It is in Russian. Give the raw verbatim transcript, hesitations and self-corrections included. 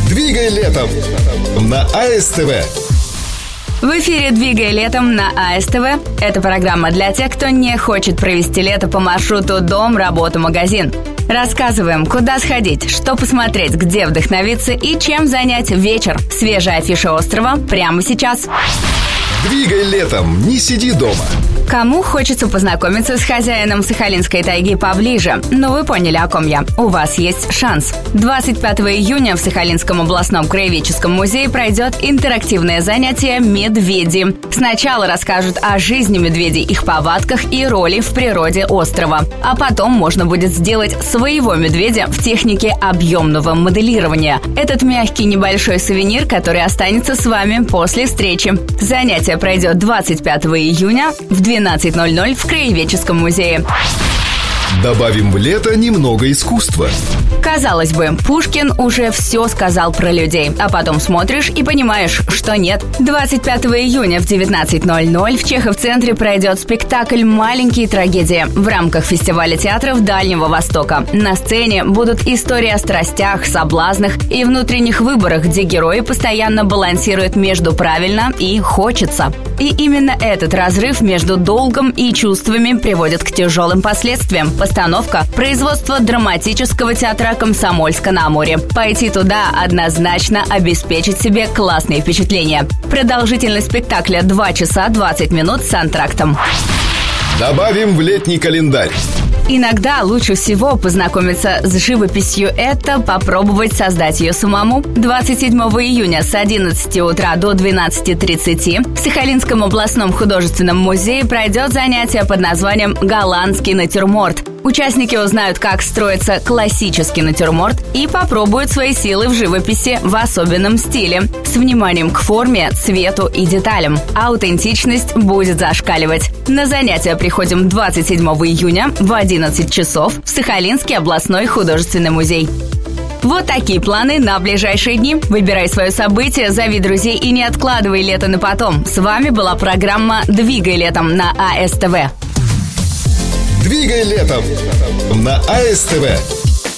Двигай летом на АСТВ. В эфире «Двигай летом» на АСТВ. Это программа для тех, кто не хочет провести лето по маршруту дом, работа, магазин. Рассказываем, куда сходить, что посмотреть, где вдохновиться и чем занять вечер. Свежая афиша острова прямо сейчас. Двигай летом, не сиди дома. Кому хочется познакомиться с хозяином Сахалинской тайги поближе? Ну, вы поняли, о ком я. У вас есть шанс. двадцать пятого июня в Сахалинском областном краеведческом музее пройдет интерактивное занятие «Медведи». Сначала расскажут о жизни медведей, их повадках и роли в природе острова. А потом можно будет сделать своего медведя в технике объемного моделирования. Этот мягкий небольшой сувенир, который останется с вами после встречи. Занятие пройдет двадцать пятого июня в двенадцать ноль ноль в краеведческом музее. Добавим в лето немного искусства. Казалось бы, Пушкин уже все сказал про людей, а потом смотришь и понимаешь, что нет. двадцать пятого июня в девятнадцать ноль ноль в Чехов-центре пройдет спектакль «Маленькие трагедии» в рамках фестиваля театров Дальнего Востока. На сцене будут истории о страстях, соблазнах и внутренних выборах, где герои постоянно балансируют между «правильно» и «хочется». И именно этот разрыв между долгом и чувствами приводит к тяжелым последствиям. Постановка – производство драматического театра «Комсомольска-на-Амуре». Пойти туда однозначно обеспечить себе классные впечатления. Продолжительность спектакля два часа двадцать минут с антрактом. Добавим в летний календарь. Иногда лучше всего познакомиться с живописью – это попробовать создать ее самому. двадцать седьмого июня с одиннадцати утра до двенадцати тридцати в Сахалинском областном художественном музее пройдет занятие под названием «Голландский натюрморт». Участники узнают, как строится классический натюрморт и попробуют свои силы в живописи в особенном стиле, с вниманием к форме, цвету и деталям. Аутентичность будет зашкаливать. На занятия приходим двадцать седьмого июня в одиннадцать часов в Сахалинский областной художественный музей. Вот такие планы на ближайшие дни. Выбирай свое событие, зови друзей и не откладывай лето на потом. С вами была программа «Двигай летом» на АСТВ. Двигай летом на АСТВ.